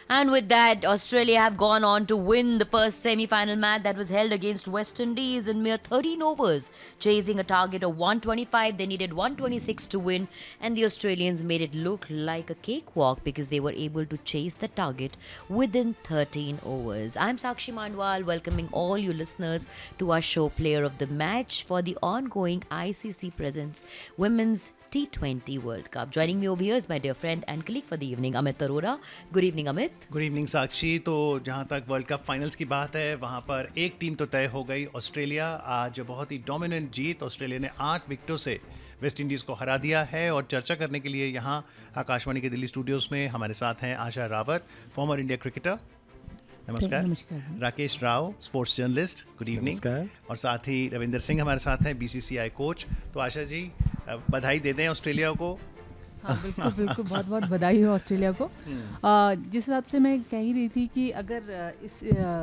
And with that, Australia have gone on to win the first semi-final match that was held against West Indies in mere 13 overs. Chasing a target of 125, they needed 126 to win, and the Australians made it look like a cakewalk because they were able to chase the target within 13 overs. I'm Sakshi Mandwal, welcoming all you listeners to our show Player of the Match for the ongoing ICC Presents Women's T20 World Cup. Joining me over here is my dear friend and colleague for the evening, Amit Arora. Good evening, Amit. Good evening साक्षी। तो जहाँ तक world cup finals की बात है, वहाँ पर एक team तो तय हो गई, ऑस्ट्रेलिया। आज बहुत ही डोमिनेंट जीत, ऑस्ट्रेलिया ने 8 विकेटों से वेस्ट इंडीज़ को हरा दिया है। और चर्चा करने के लिए यहाँ आकाशवाणी के दिल्ली स्टूडियोज़ में हमारे साथ हैं आशा रावत, फॉर्मर इंडिया क्रिकेटर। नमस्कार। नमस्कार। Rakesh Rao, sports journalist. Good evening. नमस्कार। और साथ ही रविंदर सिंह हमारे साथ हैं, बीसीसीआई कोच। तो आशा जी, बधाई दे दें ऑस्ट्रेलिया को। हाँ, बिल्कुल बिल्कुल, बहुत बहुत बधाई हो ऑस्ट्रेलिया को। जिस हिसाब से मैं कह ही रही थी कि अगर इस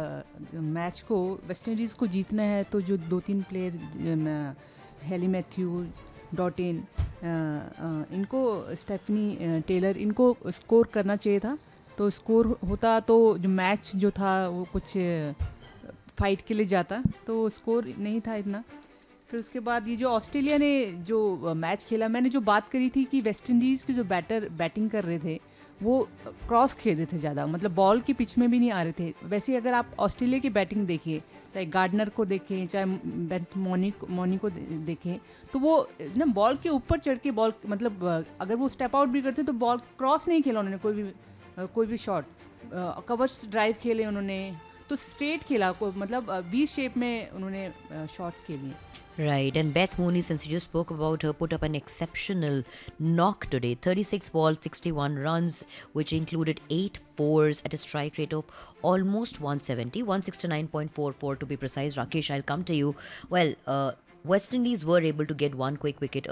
मैच को वेस्ट इंडीज़ को जीतना है तो जो 2-3 प्लेयर, हेली मैथ्यू, डॉटिन, इनको, स्टेफनी टेलर, इनको स्कोर करना चाहिए था। तो स्कोर होता तो जो मैच जो था वो कुछ फाइट के लिए जाता, तो स्कोर नहीं था इतना। फिर उसके बाद ये जो ऑस्ट्रेलिया ने जो मैच खेला, मैंने जो बात करी थी कि वेस्ट इंडीज़ के जो बैटिंग कर रहे थे वो क्रॉस खेल रहे थे ज़्यादा, मतलब बॉल के पिच में भी नहीं आ रहे थे। वैसे अगर आप ऑस्ट्रेलिया की बैटिंग देखिए, चाहे गार्डनर को देखें, चाहे बेंट मॉनी को देखें, तो वो ना बॉल के ऊपर चढ़ के बॉल, मतलब अगर वो स्टेप आउट भी करते तो बॉल क्रॉस नहीं खेला उन्होंने, कोई भी शॉट, कवर्स ड्राइव खेले उन्होंने, तो स्ट्रेट खेला, मतलब वी शेप में उन्होंने शॉट्स खेली। Right, and Beth Mooney, since you just spoke about her, put up an exceptional knock today. 36 balls, 61 runs, which included 8 fours at a strike rate of almost 170, 169.44 to be precise. Rakesh, I'll come to you. Well, West Indies were able to get one quick wicket